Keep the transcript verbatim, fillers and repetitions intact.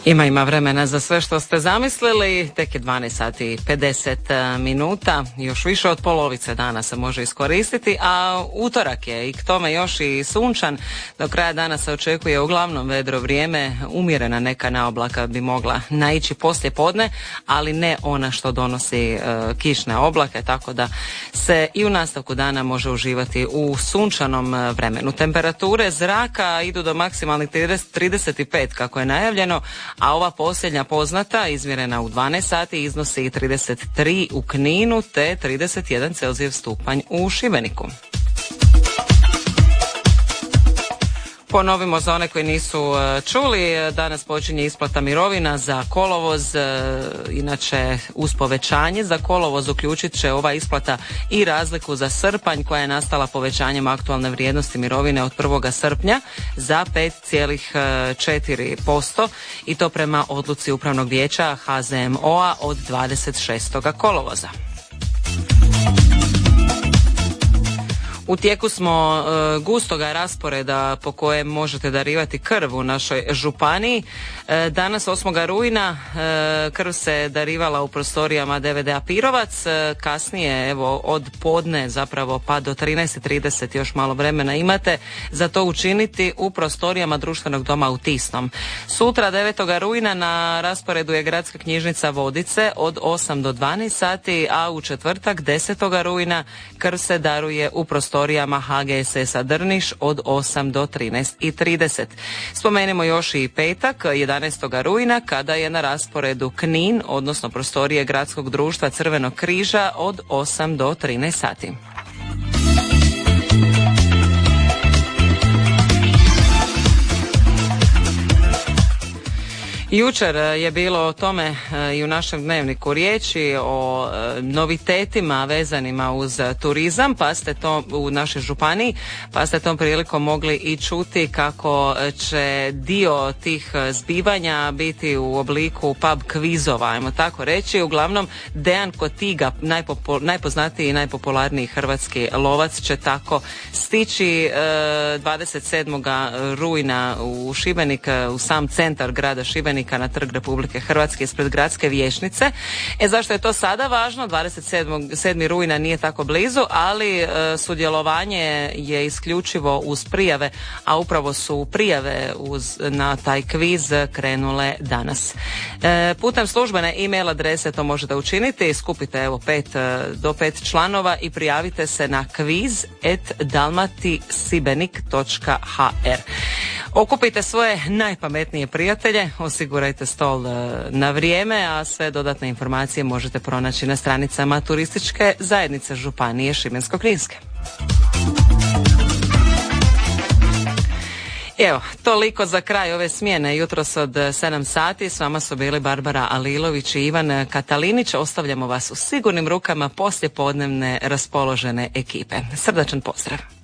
Ima, ima vremena za sve što ste zamislili. Tek je dvanaest sati i pedeset minuta. Još više od polovice dana se može iskoristiti, a utorak je i k tome još i sunčan. Do kraja dana se očekuje uglavnom vedro vrijeme. Umjerena neka naoblaka bi mogla naići poslije podne, ali ne ona što donosi e, kišne oblake, tako da se i u nastavku dana može uživati u sunčanom vremenu. Temperature zraka idu do maksimalnih trideset pet kako je najavljeno, a ova posljednja poznata, izmjerena u dvanaest sati, iznosi trideset tri u Kninu te trideset jedan Celzijev stupanj u Šibeniku. Ponovimo za one koji nisu čuli, danas počinje isplata mirovina za kolovoz, inače uz povećanje za kolovoz uključit će ova isplata i razliku za srpanj koja je nastala povećanjem aktualne vrijednosti mirovine od prvog srpnja za pet zarez četiri posto i to prema odluci Upravnog vijeća H Z M O-a od dvadeset šestog kolovoza. U tijeku smo e, gustoga rasporeda po kojem možete darivati krv u našoj županiji. E, danas osmog rujna e, krv se darivala u prostorijama D V D-a Pirovac. E, kasnije, evo, od podne zapravo pa do trinaest trideset još malo vremena imate za to učiniti u prostorijama Društvenog doma u Tisnom. Sutra devetog rujna na rasporedu je Gradska knjižnica Vodice od osam do dvanaest sati, a u četvrtak desetog rujna krv se daruje u prostorijama prostorijama H G S S-a Drniš od osam do trinaest trideset. Spomenimo još i petak, jedanaestog rujna, kada je na rasporedu Knin, odnosno prostorije Gradskog društva Crvenog križa od osam do trinaest sati. Jučer je bilo o tome i u našem dnevniku riječi o novitetima vezanima uz turizam, pa ste to u našoj županiji, pa ste tom prilikom mogli i čuti kako će dio tih zbivanja biti u obliku pub kvizova, ajmo tako reći. Uglavnom, Dejan Kotiga, najpopo, najpoznatiji i najpopularniji hrvatski lovac, će tako stići dvadeset sedmog rujna u Šibenik, u sam centar grada Šibenika, na Trg Republike Hrvatske ispred gradske vijećnice. E, zašto je to sada važno? dvadeset sedmog rujna nije tako blizu, ali e, sudjelovanje je isključivo uz prijave, a upravo su prijave uz, na taj kviz krenule danas. E, putem službene e-mail adrese to možete učiniti, skupite evo pet do pet članova i prijavite se na kviz at dalmatisibenik točka h r. Okupite svoje najpametnije prijatelje, osigurajte stol na vrijeme, a sve dodatne informacije možete pronaći na stranicama Turističke zajednice Županije Šibensko-kninske. Evo, toliko za kraj ove smjene jutros od sedam sati. S vama su bili Barbara Alilović i Ivan Katalinić. Ostavljamo vas u sigurnim rukama poslijepodnevne raspoložene ekipe. Srdačan pozdrav.